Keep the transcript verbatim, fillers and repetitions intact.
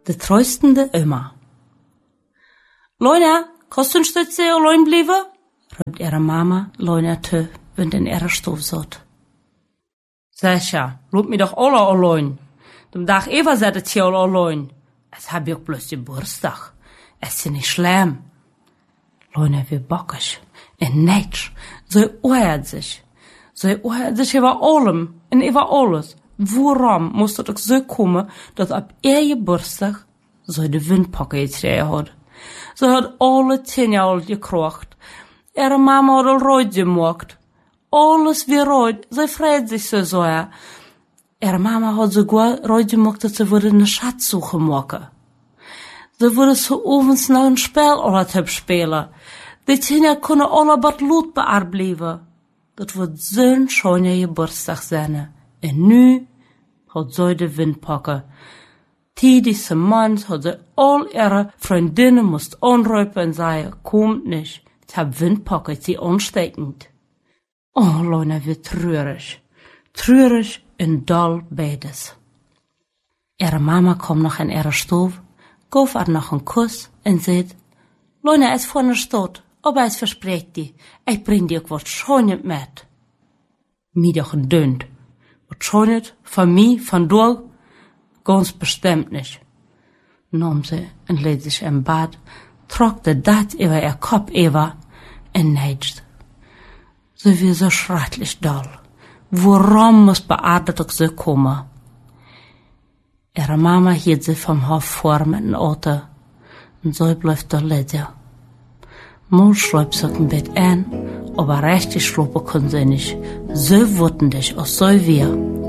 De treustende Oma. Leuna, kannst du ein Stütze allein bleiben? Rübt ihre Mama Leuna zu, wenn den ihre Stoff sot. Sascha, lob mir doch alle allein. Dem Tag Eva seid es hier allein. Es hab ich bloß Geburtstag. Es ist nicht schlimm. Leuna wie bockig. En netsch. So oert sich. So oert sich über allem und über alles. Warum muss das auch so kommen, dass ab ihr Geburtstag so die Windpocke getreten hat? Sie hat alle zehn Jahre gekrocht. Ihre Mama hat all rot gemacht. Alles wie rot. Sie freut sich so sehr. Ihre Mama hat sogar rot gemacht, dass sie würde eine Schatzsuche machen. Sie würde so ovens noch ein Spiel alle spielen. Die Kinder können alle aber Blut bearbeiten. Das wird so ein schöner Geburtstag sein. Und nu hat sie die Windpocke. Die diese Mann hat sie all ihre Freundinnen musst anrufen und sagen, kommt nicht. Ich hab Windpocke, sie ansteckend. Oh, Leute, wie traurig. Traurig und doll beides. Ihre Mama kommt noch in ihre Stube, gab ihr noch einen Kuss und sagt, Leute, ist von der Stadt, aber es verspricht die, ich bring dir was Schönes mit. Mir doch ein Dünnt. Was Schönes, von mir, von dir, ganz bestimmt nicht. Nahm sie und lädt sich im Bad, trockte dat über ihr Kopf über und neigt. Sie wie so schrecklich doll. Warum muss Beatmung so kommen? Ihre Mama hielt sie vom Hof vor mit dem Auto und so bleibt da liegen. Mal schreibt sie ein Bett ein, aber richtig schlafen können sie nicht. So wütend ist, als so wir.